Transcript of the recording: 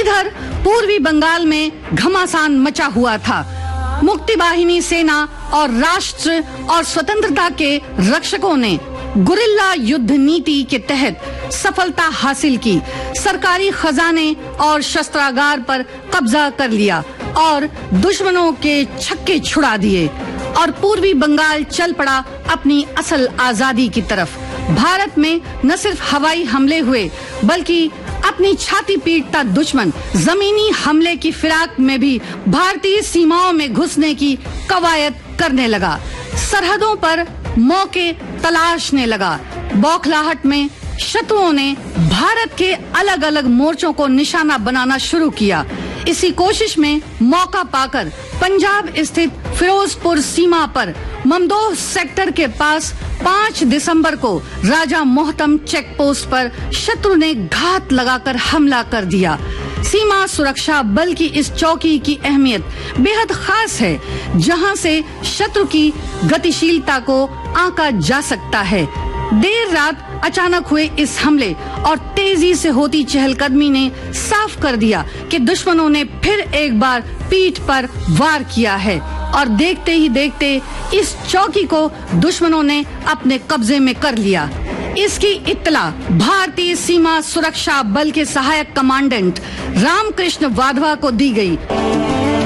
इधर पूर्वी बंगाल में घमासान मचा हुआ था। मुक्ति वाहिनी सेना और राष्ट्र और स्वतंत्रता के रक्षकों ने गुरिल्ला युद्ध नीति के तहत सफलता हासिल की। सरकारी खजाने और शस्त्रागार पर कब्जा कर लिया और दुश्मनों के छक्के छुड़ा दिए और पूर्वी बंगाल चल पड़ा अपनी असल आजादी की तरफ। भारत में न सिर्फ हवाई हमले हुए बल्कि अपनी छाती पीटता दुश्मन जमीनी हमले की फिराक में भी भारतीय सीमाओं में घुसने की कवायद करने लगा। सरहदों पर मौके तलाशने लगा। बौखलाहट में शत्रुओं ने भारत के अलग अलग मोर्चों को निशाना बनाना शुरू किया। इसी कोशिश में मौका पाकर पंजाब स्थित फिरोजपुर सीमा पर ममदोह सेक्टर के पास 5 दिसंबर को राजा मोहतम चेक पोस्ट पर शत्रु ने घात लगाकर हमला कर दिया। सीमा सुरक्षा बल की इस चौकी की अहमियत बेहद खास है, जहां से शत्रु की गतिशीलता को आंका जा सकता है। देर रात अचानक हुए इस हमले और तेजी से होती चहलकदमी ने साफ कर दिया कि दुश्मनों ने फिर एक बार पीठ पर वार किया है और देखते ही देखते इस चौकी को दुश्मनों ने अपने कब्जे में कर लिया। इसकी इत्तला भारतीय सीमा सुरक्षा बल के सहायक कमांडेंट रामकृष्ण वाधवा को दी गई।